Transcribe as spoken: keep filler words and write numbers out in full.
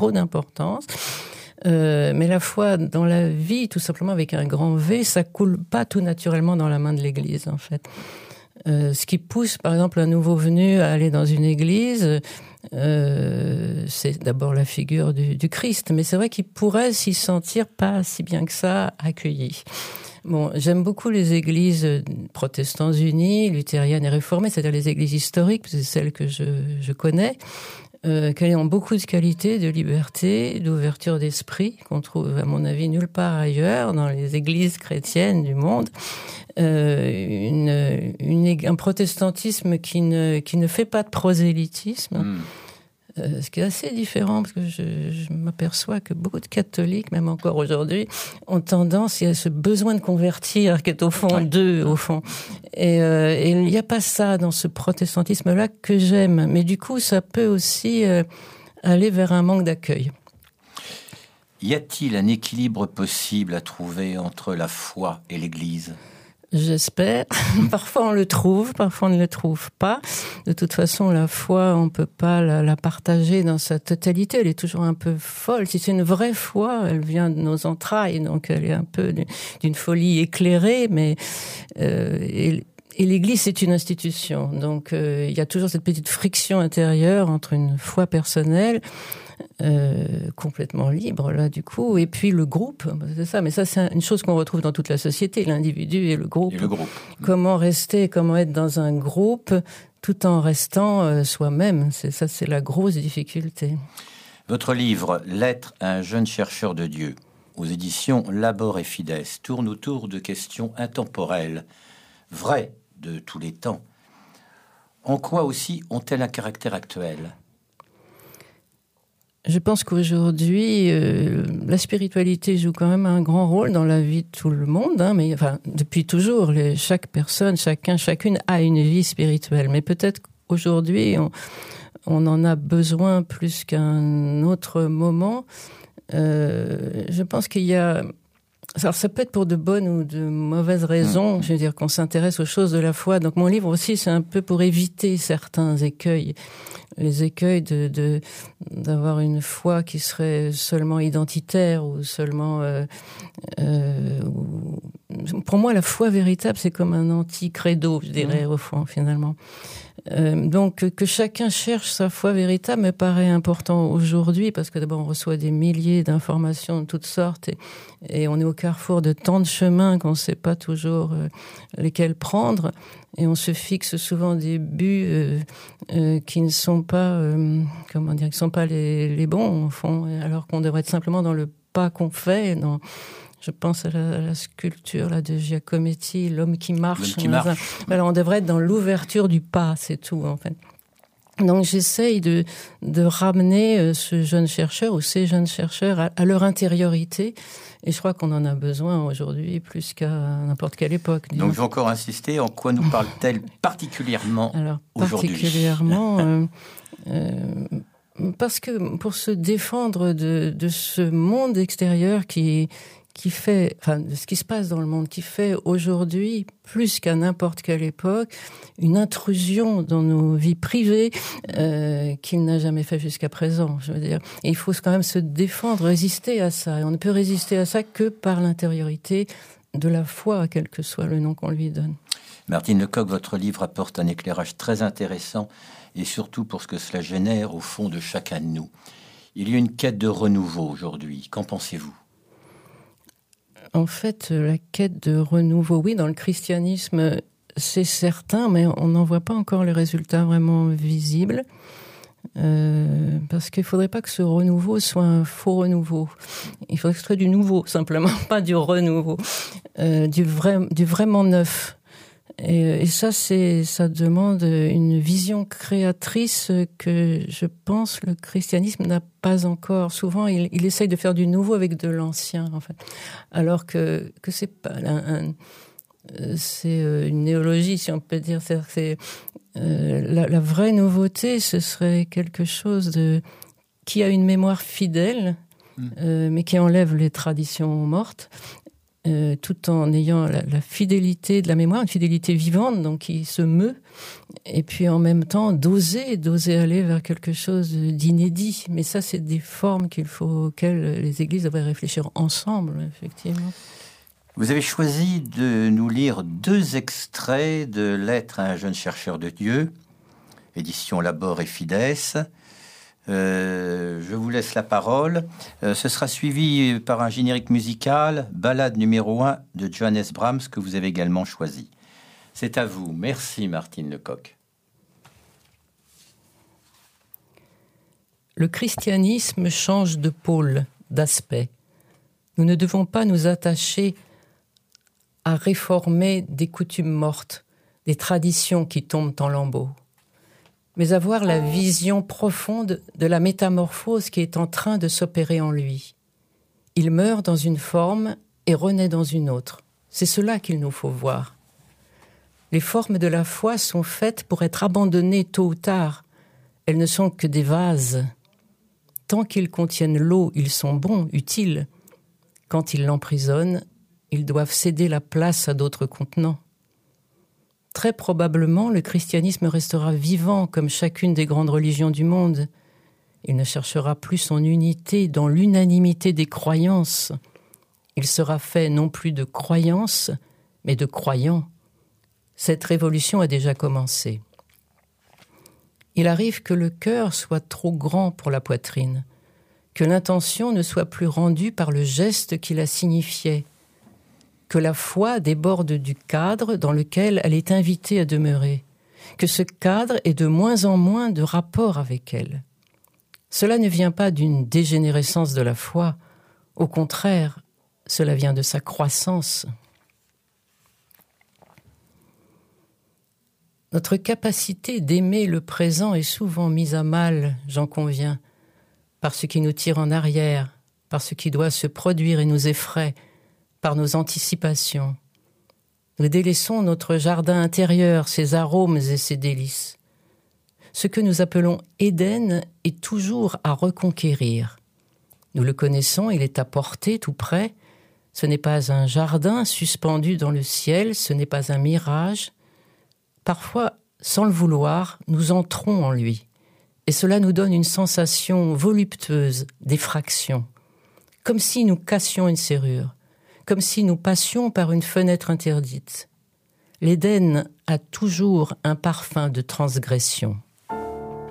trop d'importance. Euh, mais la foi dans la vie, tout simplement avec un grand V, ça coule pas tout naturellement dans la main de l'Église, en fait. Euh, ce qui pousse, par exemple, un nouveau venu à aller dans une église, euh, c'est d'abord la figure du, du Christ. Mais c'est vrai qu'il pourrait s'y sentir pas si bien que ça accueilli. Bon, j'aime beaucoup les églises protestantes unies, luthériennes et réformées, c'est-à-dire les églises historiques, c'est celles que je, je connais, euh, qu'elles ont beaucoup de qualité, de liberté, d'ouverture d'esprit, qu'on trouve, à mon avis, nulle part ailleurs dans les églises chrétiennes du monde. Euh, une, une, un protestantisme qui ne, qui ne fait pas de prosélytisme, mmh. euh, ce qui est assez différent, parce que je, je m'aperçois que beaucoup de catholiques, même encore aujourd'hui, ont tendance, il y a ce besoin de convertir qui est au fond ouais. d'eux, au fond. Et, euh, et il n'y a pas ça dans ce protestantisme-là que j'aime. Mais du coup, ça peut aussi euh, aller vers un manque d'accueil. Y a-t-il un équilibre possible à trouver entre la foi et l'Église ? J'espère. Parfois on le trouve, parfois on ne le trouve pas. De toute façon, la foi, on peut pas la, la partager dans sa totalité. Elle est toujours un peu folle. Si c'est une vraie foi, elle vient de nos entrailles, donc elle est un peu d'une folie éclairée. Mais euh, et, et l'Église, c'est une institution. Donc euh, il y a toujours cette petite friction intérieure entre une foi personnelle, Euh, complètement libre là du coup, et puis le groupe, c'est ça. Mais ça, c'est une chose qu'on retrouve dans toute la société, l'individu et le groupe. Et le groupe. Comment rester, comment être dans un groupe tout en restant euh, soi-même. C'est ça, c'est la grosse difficulté. Votre livre Lettre à un jeune chercheur de Dieu, aux éditions Labor et Fides, tourne autour de questions intemporelles, vraies de tous les temps. En quoi aussi ont-elles un caractère actuel ? Je pense qu'aujourd'hui, euh, la spiritualité joue quand même un grand rôle dans la vie de tout le monde, hein, mais enfin depuis toujours, les, chaque personne, chacun, chacune a une vie spirituelle. Mais peut-être qu'aujourd'hui, on, on en a besoin plus qu'un autre moment. Euh, je pense qu'il y a... Alors ça peut être pour de bonnes ou de mauvaises raisons, je veux dire qu'on s'intéresse aux choses de la foi. Donc mon livre aussi, c'est un peu pour éviter certains écueils. Les écueils de, de d'avoir une foi qui serait seulement identitaire ou seulement... Euh, euh, ou... Pour moi, la foi véritable, c'est comme un anti-credo, je dirais, au fond, finalement. Euh, donc, que, que chacun cherche sa foi véritable me paraît important aujourd'hui, parce que d'abord, on reçoit des milliers d'informations de toutes sortes, et, et on est au carrefour de tant de chemins qu'on ne sait pas toujours euh, lesquels prendre, et on se fixe souvent des buts euh, euh, qui ne sont pas, euh, comment dire, qui sont pas les, les bons, au fond, alors qu'on devrait être simplement dans le pas qu'on fait, dans... Je pense à la, à la sculpture là, de Giacometti, l'homme qui marche. L'homme qui marche. Un... Alors, on devrait être dans l'ouverture du pas, c'est tout, en fait. Donc, j'essaye de, de ramener ce jeune chercheur ou ces jeunes chercheurs à, à leur intériorité. Et je crois qu'on en a besoin aujourd'hui plus qu'à n'importe quelle époque. Disons. Donc, je vais encore insister. En quoi nous parle-t-elle particulièrement Alors, aujourd'hui ? Particulièrement... euh, euh, parce que pour se défendre de, de ce monde extérieur qui... qui fait, enfin, de ce qui se passe dans le monde, qui fait aujourd'hui, plus qu'à n'importe quelle époque, une intrusion dans nos vies privées euh, qu'il n'a jamais fait jusqu'à présent, je veux dire. Et il faut quand même se défendre, résister à ça. Et on ne peut résister à ça que par l'intériorité de la foi, quel que soit le nom qu'on lui donne. Martine Lecoq, votre livre apporte un éclairage très intéressant, et surtout pour ce que cela génère au fond de chacun de nous. Il y a une quête de renouveau aujourd'hui. Qu'en pensez-vous ? En fait, la quête de renouveau, oui, dans le christianisme, c'est certain, mais on n'en voit pas encore les résultats vraiment visibles. Euh, parce qu'il ne faudrait pas que ce renouveau soit un faux renouveau. Il faudrait que ce soit du nouveau, simplement, pas du renouveau. Euh, du, vrai, du vraiment neuf. Et, et ça, c'est, ça demande une vision créatrice que je pense le christianisme n'a pas encore. Souvent, il, il essaye de faire du nouveau avec de l'ancien, en fait. Alors que, que c'est pas un, un, c'est une néologie, si on peut dire. C'est-à-dire que c'est, euh, la, la vraie nouveauté, ce serait quelque chose de, qui a une mémoire fidèle, mmh. euh, mais qui enlève les traditions mortes. euh, tout en ayant la, la fidélité de la mémoire, une fidélité vivante, donc qui se meut, et puis en même temps d'oser, d'oser aller vers quelque chose d'inédit. Mais ça, c'est des formes qu'il faut, auxquelles les églises devraient réfléchir ensemble, effectivement. Vous avez choisi de nous lire deux extraits de Lettres à un jeune chercheur de Dieu, édition Labor et Fides. Euh, je vous laisse la parole. Euh, ce sera suivi par un générique musical, Ballade numéro un de Johannes Brahms, que vous avez également choisi. C'est à vous. Merci Martine Lecoq. Le christianisme change de pôle, d'aspect. Nous ne devons pas nous attacher à réformer des coutumes mortes, des traditions qui tombent en lambeaux, mais avoir la vision profonde de la métamorphose qui est en train de s'opérer en lui. Il meurt dans une forme et renaît dans une autre. C'est cela qu'il nous faut voir. Les formes de la foi sont faites pour être abandonnées tôt ou tard. Elles ne sont que des vases. Tant qu'ils contiennent l'eau, ils sont bons, utiles. Quand ils l'emprisonnent, ils doivent céder la place à d'autres contenants. Très probablement, le christianisme restera vivant comme chacune des grandes religions du monde. Il ne cherchera plus son unité dans l'unanimité des croyances. Il sera fait non plus de croyances, mais de croyants. Cette révolution a déjà commencé. Il arrive que le cœur soit trop grand pour la poitrine, que l'intention ne soit plus rendue par le geste qui la signifiait, que la foi déborde du cadre dans lequel elle est invitée à demeurer, que ce cadre ait de moins en moins de rapport avec elle. Cela ne vient pas d'une dégénérescence de la foi, au contraire, cela vient de sa croissance. Notre capacité d'aimer le présent est souvent mise à mal, j'en conviens, par ce qui nous tire en arrière, par ce qui doit se produire et nous effraie, par nos anticipations. Nous délaissons notre jardin intérieur, ses arômes et ses délices. Ce que nous appelons Éden est toujours à reconquérir. Nous le connaissons, il est à portée, tout près. Ce n'est pas un jardin suspendu dans le ciel, ce n'est pas un mirage. Parfois, sans le vouloir, nous entrons en lui. Et cela nous donne une sensation voluptueuse d'effraction, comme si nous cassions une serrure, comme si nous passions par une fenêtre interdite. L'Éden a toujours un parfum de transgression.